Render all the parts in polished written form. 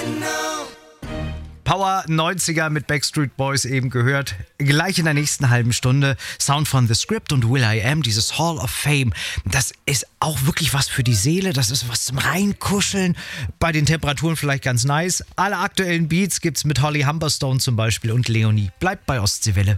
Power 90er mit Backstreet Boys eben gehört. Gleich in der nächsten halben Stunde Sound von The Script und will.i.am, dieses Hall of Fame. Das ist auch wirklich was für die Seele, das ist was zum Reinkuscheln. Bei den Temperaturen vielleicht ganz nice. Alle aktuellen Beats gibt's mit Holly Humberstone zum Beispiel und Leonie. Bleibt bei Ostseewelle.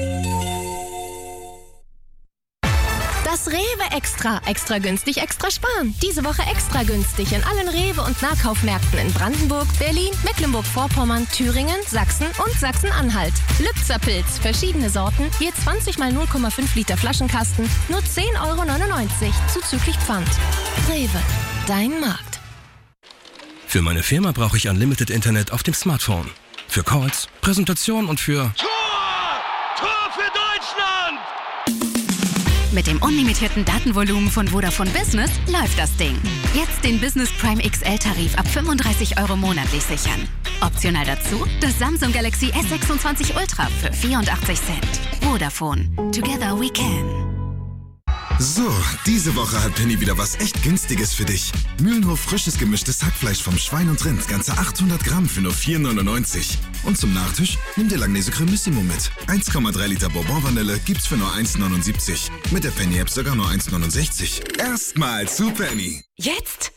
Das Rewe Extra. Extra günstig, extra sparen. Diese Woche extra günstig in allen Rewe- und Nahkaufmärkten in Brandenburg, Berlin, Mecklenburg-Vorpommern, Thüringen, Sachsen und Sachsen-Anhalt. Lübzer Pilz, verschiedene Sorten, je 20 mal 0,5 Liter Flaschenkasten, nur 10,99 € zuzüglich Pfand. Rewe, dein Markt. Für meine Firma brauche ich Unlimited Internet auf dem Smartphone. Für Calls, Präsentation und für... Tor für Deutschland! Mit dem unlimitierten Datenvolumen von Vodafone Business läuft das Ding. Jetzt den Business Prime XL-Tarif ab 35 € monatlich sichern. Optional dazu das Samsung Galaxy S26 Ultra für 84 Cent. Vodafone. Together we can. So, diese Woche hat Penny wieder was echt Günstiges für dich. Mühlenhof frisches gemischtes Hackfleisch vom Schwein und Rind, ganze 800 Gramm für nur 4,99 €. Und zum Nachtisch nimm dir Langnese Cremissimo mit. 1,3 Liter Bourbon-Vanille gibt's für nur 1,79 €. Mit der Penny-App sogar nur 1,69 €. Erstmal zu Penny. Jetzt?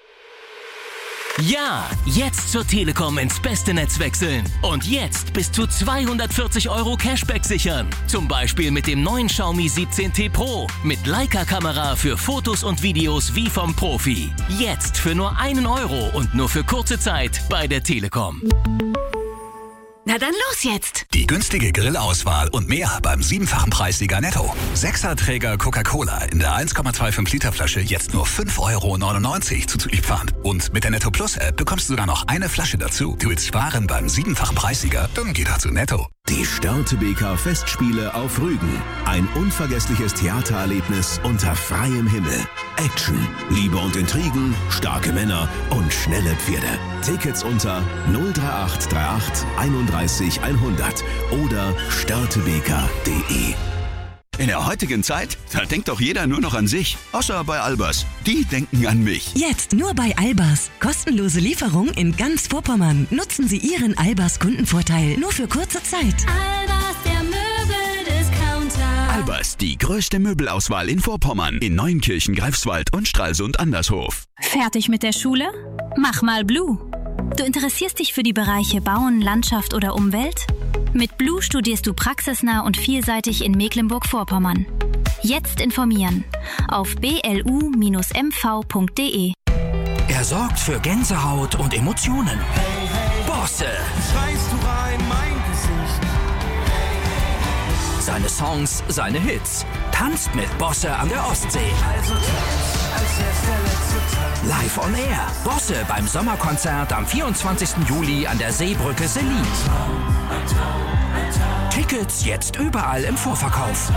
Ja, jetzt zur Telekom ins beste Netz wechseln. Und jetzt bis zu 240 € Cashback sichern. Zum Beispiel mit dem neuen Xiaomi 17T Pro. Mit Leica-Kamera für Fotos und Videos wie vom Profi. Jetzt für nur 1 € und nur für kurze Zeit bei der Telekom. Na dann los jetzt! Die günstige Grillauswahl und mehr beim 7-fachen Preissieger Netto. 6er-Träger Coca-Cola in der 1,25 Liter Flasche jetzt nur 5,99 € zuzüglich Pfand. Und mit der Netto Plus App bekommst du sogar noch eine Flasche dazu. Du willst sparen beim 7-fachen Preissieger? Dann geh doch zu Netto. Die Störtebeker Festspiele auf Rügen. Ein unvergessliches Theatererlebnis unter freiem Himmel. Action, Liebe und Intrigen, starke Männer und schnelle Pferde. Tickets unter 03838 31 100 oder störtebeker.de. In der heutigen Zeit, da denkt doch jeder nur noch an sich. Außer bei Albers. Die denken an mich. Jetzt nur bei Albers. Kostenlose Lieferung in ganz Vorpommern. Nutzen Sie Ihren Albers Kundenvorteil nur für kurze Zeit. Albers, der Möbeldiscounter. Albers, die größte Möbelauswahl in Vorpommern. In Neunkirchen, Greifswald und Stralsund Andershof. Fertig mit der Schule? Mach mal Blue. Du interessierst dich für die Bereiche Bauen, Landschaft oder Umwelt? Mit Blue studierst du praxisnah und vielseitig in Mecklenburg-Vorpommern. Jetzt informieren auf blu-mv.de. Er sorgt für Gänsehaut und Emotionen. Bosse. Schreist du rein, mein Gesicht. Seine Songs, seine Hits. Tanzt mit Bosse an der Ostsee. Also tanz, als wär's der letzte Tag. Live on Air. Bosse beim Sommerkonzert am 24. Juli an der Seebrücke Selin. Tickets jetzt überall im Vorverkauf.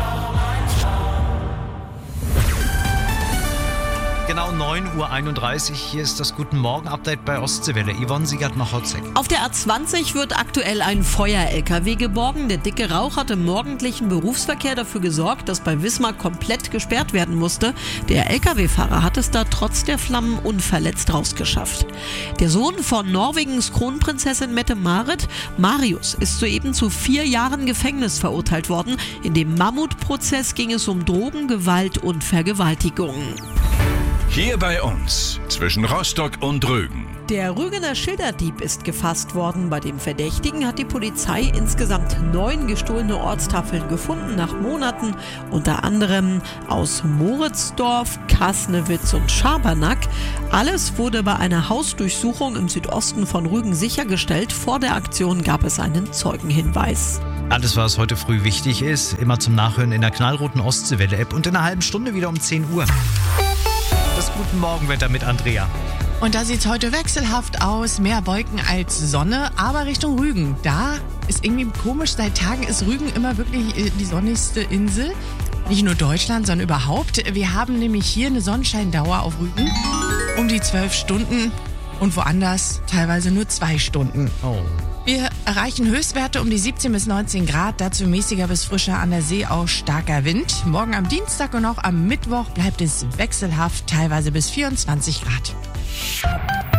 Genau 9:31 Uhr, hier ist das Guten Morgen-Update bei Ostseewelle. Yvonne Siegert-Machotzek. Auf der A20 wird aktuell ein Feuer-LKW geborgen. Der dicke Rauch hat im morgendlichen Berufsverkehr dafür gesorgt, dass bei Wismar komplett gesperrt werden musste. Der LKW-Fahrer hat es da trotz der Flammen unverletzt rausgeschafft. Der Sohn von Norwegens Kronprinzessin Mette-Marit, Marius, ist soeben zu 4 Jahren Gefängnis verurteilt worden. In dem Mammutprozess ging es um Drogen, Gewalt und Vergewaltigungen. Hier bei uns, zwischen Rostock und Rügen. Der Rügener Schilderdieb ist gefasst worden. Bei dem Verdächtigen hat die Polizei insgesamt 9 gestohlene Ortstafeln gefunden nach Monaten, unter anderem aus Moritzdorf, Kasnewitz und Schabernack. Alles wurde bei einer Hausdurchsuchung im Südosten von Rügen sichergestellt. Vor der Aktion gab es einen Zeugenhinweis. Alles, was heute früh wichtig ist, immer zum Nachhören in der knallroten Ostseewelle-App und in einer halben Stunde wieder um 10 Uhr. Das Guten Morgenwetter mit Andrea. Und da sieht es heute wechselhaft aus, mehr Wolken als Sonne, aber Richtung Rügen. Da ist irgendwie komisch, seit Tagen ist Rügen immer wirklich die sonnigste Insel. Nicht nur Deutschland, sondern überhaupt. Wir haben nämlich hier eine Sonnenscheindauer auf Rügen um die 12 Stunden und woanders teilweise nur 2 Stunden. Oh. Wir erreichen Höchstwerte um die 17 bis 19 Grad, dazu mäßiger bis frischer, an der See auch starker Wind. Morgen am Dienstag und auch am Mittwoch bleibt es wechselhaft, teilweise bis 24 Grad.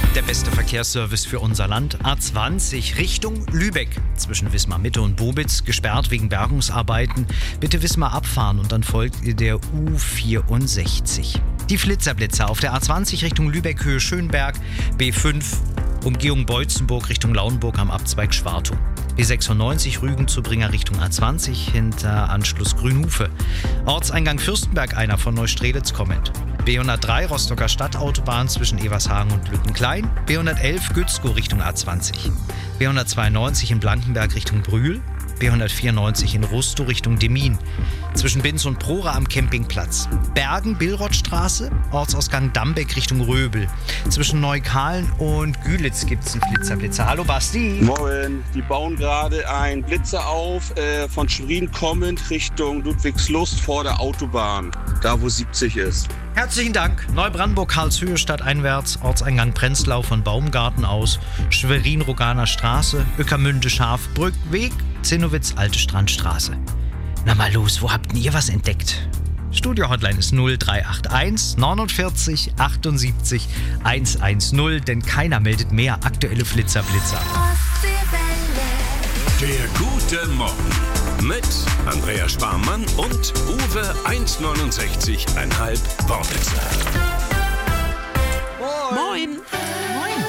Der beste Verkehrsservice für unser Land. A20 Richtung Lübeck. Zwischen Wismar Mitte und Bobitz gesperrt wegen Bergungsarbeiten. Bitte Wismar abfahren und dann folgt der U64. Die Flitzerblitzer auf der A20 Richtung Lübeck Höhe Schönberg. B5 Umgehung Beutzenburg Richtung Lauenburg am Abzweig Schwartow. B96 Rügen-Zubringer Richtung A20 hinter Anschluss Grünhufe. Ortseingang Fürstenberg einer von Neustrelitz kommend. B103 Rostocker Stadtautobahn zwischen Evershagen und Lüttenklein. B111 Gützkow Richtung A20. B192 in Blankenberg Richtung Brühl. B194 in Rustow Richtung Demmin. Zwischen Binz und Prora am Campingplatz. Bergen-Billrothstraße, Ortsausgang Dambeck Richtung Röbel. Zwischen Neukalen und Gülitz gibt es einen Flitzerblitzer. Hallo Basti. Moin, die bauen gerade einen Blitzer auf, von Schwerin kommend Richtung Ludwigslust vor der Autobahn, da wo 70 ist. Herzlichen Dank. Neubrandenburg, Karlshöhe stadteinwärts, Ortseingang Prenzlau von Baumgarten aus, Schwerin-Roganer Straße, Ueckermünde Schafbrück, Weg, Zinnowitz, Alte Strandstraße. Na mal los, wo habt ihr was entdeckt? Studio-Hotline ist 0381 49 78 110, denn keiner meldet mehr aktuelle Flitzer-Blitzer. Der gute Morgen mit Andreas Sparmann und Uwe 1,69,5 Wortwitzer. Moin. Moin.